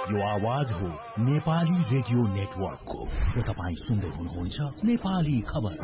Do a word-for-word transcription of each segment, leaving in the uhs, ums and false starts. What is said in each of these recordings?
यो आवाज हो नेपाली रेडियो नेटवर्कको र तपाईँ सुन्दै हुनुहुन्छ नेपाली खबर।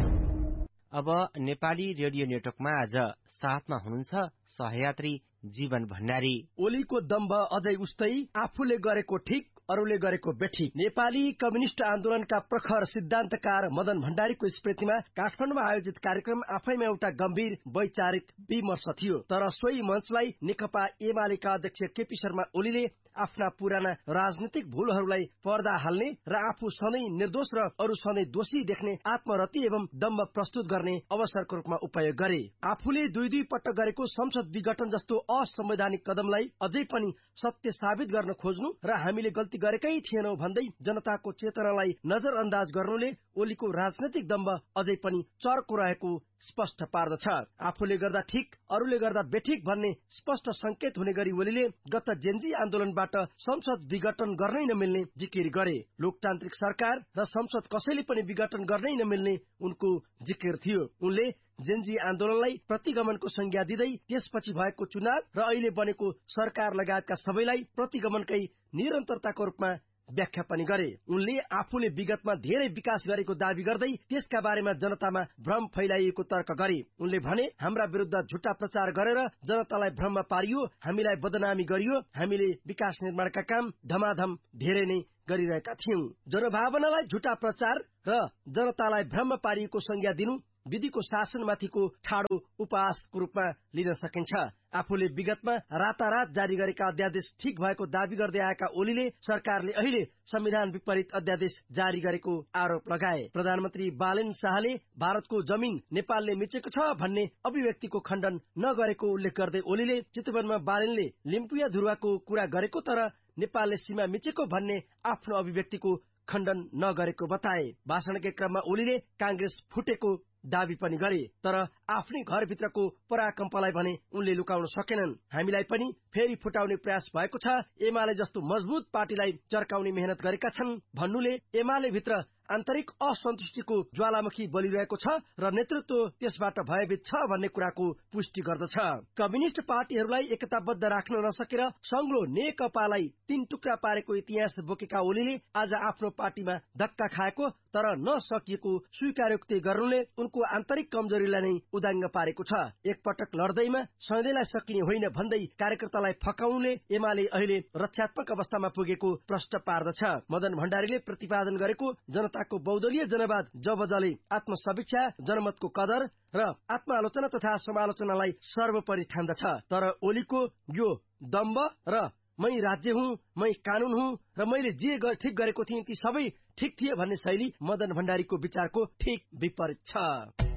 अब नेपाली रेडियो नेटवर्कमा आज साथमा हुनुहुन्छ सहयात्री जीवन भण्डारी। ओलीको दम्ब अझै उस्तै, आफूले गरेको ठिक अरूले गरेको बेठिक। नेपाली कम्युनिष्ट आन्दोलनका प्रखर सिद्धान्तकार मदन भण्डारीको स्मृतिमा काठमाडौँमा आयोजित कार्यक्रम आफैमा एउटा गम्भीर वैचारिक विमर्श थियो। तर सोही मञ्चलाई नेकपा एमालेका अध्यक्ष केपी शर्मा ओलीले आफ्ना पुराना राजनीतिक भूलहरूलाई पर्दा हाल्ने र आफू सधैँ निर्दोष र अरू सधैँ दोषी देख्ने आत्मरति एवं दम्ब प्रस्तुत गर्ने अवसरको रूपमा उपयोग गरे। आफूले दुई दुई पटक गरेको संसद विघटन जस्तो असंवैधानिक कदमलाई अझै पनि सत्य साबित गर्न खोज्नु र हामीले गल्ती गरेकै थिएनौ भन्दै जनताको चेतनालाई नजरअन्दाज गर्नुले ओलीको राजनैतिक दम्ब अझै पनि चर्को रहेको स्पष्ट पार्दछ। आफूले गर्दा ठिक अरूले गर्दा बेठिक भन्ने स्पष्ट संकेत हुने गरी ओलीले गत जेन्जी आन्दोलनबाट संसद विघटन गर्नै नमिल्ने जिकिर गरे। लोकतान्त्रिक सरकार र संसद कसैले पनि विघटन गर्नै नमिल्ने उनको जिकिर थियो। उनले जेन्जी आन्दोलनलाई प्रतिगमनको संज्ञा दिँदै त्यसपछि भएको चुनाव र अहिले बनेको सरकार लगायतका सबैलाई प्रतिगमनकै निरन्तरताको रूपमा व्याख्या पनि गरे। उनले आफूले विगतमा धेरै विकास गरेको दावी गर्दै त्यसका बारेमा जनतामा भ्रम फैलाइएको तर्क गरे। उनले भने, हाम्रा विरुद्ध झुट्टा प्रचार गरेर जनतालाई भ्रममा पारियो, हामीलाई बदनामी गरियो, हामीले विकास निर्माणका काम धमाधम धेरै नै गरिरहेका थियौं। जनभावनालाई झुट्टा प्रचार र जनतालाई भ्रममा पारिएको संज्ञा दिनु विधिको शासनमाथिको ठाडो उपहासको रूपमा लिन सकिन्छ। आफूले विगतमा रातारात जारी गरेका अध्यादेश ठिक भएको दावी गर्दै आएका ओलीले सरकारले अहिले संविधान विपरीत अध्यादेश जारी गरेको आरोप लगाए। प्रधानमन्त्री बालेन शाहले भारतको जमिन नेपालले मिचेको छ भन्ने अभिव्यक्तिको खण्डन नगरेको उल्लेख गर्दै ओलीले चितवनमा बालेनले लिम्पुया धुरुवाको कुरा गरेको तर नेपालले सीमा मिचेको भन्ने आफ्नो अभिव्यक्तिको खण्डन नगरेको बताए। भाषणकै क्रममा ओलीले कांग्रेस फुटेको दावी पनि गरे, तर आफ्नै घरभित्रको पराकम्पलाई भने उनले लुकाउन सकेनन्। हामीलाई पनि फेरि फुटाउने प्रयास भएको छ, एमाले जस्तो मजबुत पार्टीलाई चर्काउने मेहनत गरेका छन् भन्नुले एमाले भित्र आन्तरिक असन्तुष्टिको ज्वालामुखी बलिरहेको छ र नेतृत्व त्यसबाट भयभीत छ भन्ने कुराको पुष्टि गर्दछ। कम्युनिष्ट पार्टीहरूलाई एकताबद्ध राख्न नसकेर संग्लो नेकपालाई तीन टुक्रा पारेको इतिहास बोकेका ओलीले आज आफ्नो पार्टीमा धक्का खाएको तर नसकिएको स्वीकारोक्ति गर्नुले उनको आन्तरिक कमजोरीलाई नै उदाङ्ग पारेको छ। एकपटक लड्दैमा सधैँलाई सकिने होइन भन्दै कार्यकर्तालाई फकाउनुले एमाले अहिले रक्षात्मक अवस्थामा पुगेको प्रश्न पार्दछ। मदन भण्डारीले प्रतिपादन गरेको जनताको बहुदलीय जनवाद जबजले आत्मसमीक्षा, जनमतको कदर र आत्मालोचना तथा समालोचनालाई सर्वोपरि ठान्दछ। तर ओलीको यो दम्ब र मै राज्य हुँ, मै कानून हुँ र मैले जे ठिक गरेको थिएँ ती सबै ठिक थिए भन्ने शैली मदन भण्डारीको विचारको ठिक विपरीत छ।